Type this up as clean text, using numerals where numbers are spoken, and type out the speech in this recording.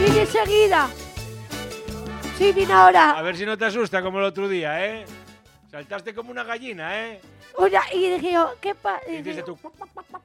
Vine enseguida. Sí, vine ahora. A ver si no te asusta como el otro día, Saltaste como una gallina, Oye, y dije yo, ¿qué pasa? Y dices tú...